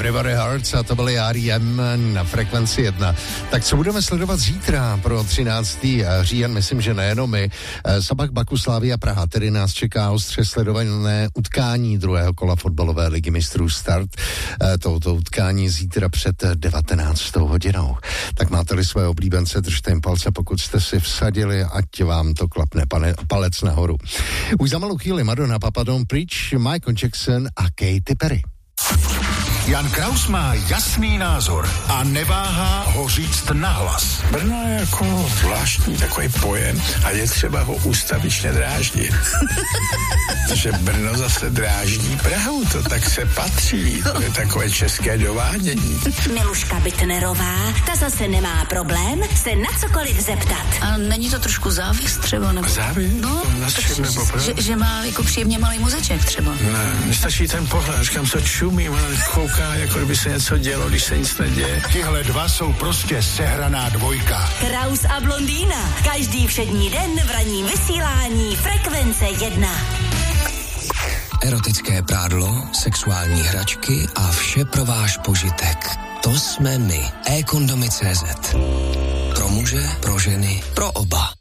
Everybody Hurts a to byly R.E.M. na Frekvenci 1. Tak co budeme sledovat zítra pro 13. říjen, myslím, že nejenom my. Sabah Baku Slavia Praha, tedy nás čeká ostře sledované utkání druhého kola fotbalové ligy mistrů start. Tohoto utkání zítra před 19. hodinou. Tak máte-li své oblíbence, držte jim palce, pokud jste si vsadili, ať vám to klapne palec nahoru. Už za malou chvíli Madonna, Papa Don't Preach, Michael Jackson a Katy Perry. Jan Kraus má jasný názor a neváhá ho říct nahlas. Brno je jako zvláštní takový pojem a je třeba ho ustavičně dráždit. Protože Brno zase dráždí Prahu, to tak se patří. To je takové české dovádění. Miluška Bitnerová, ta zase nemá problém se na cokoliv zeptat. A není to trošku závist třeba? Nebo... Závist? No, na čem nebo že má jako příjemně malý muzeček třeba. Ne, mi stačí ten pohled, říkám, co čumí, kouká, jako kdyby se něco dělo, když se nic neděje. Tihle dva jsou prostě sehraná dvojka. Kraus a Blondýna. Každý všední den v ranním vysílání Frekvence 1. Erotické prádlo, sexuální hračky a vše pro váš požitek. To jsme my. eKondomy.cz. Pro muže, pro ženy, pro oba.